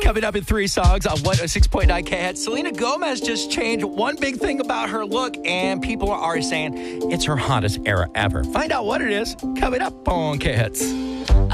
Coming up in 3 songs on 106.9 K-Hits, Selena Gomez just changed one big thing about her look, and people are already saying it's her hottest era ever. Find out what it is coming up on K-Hits.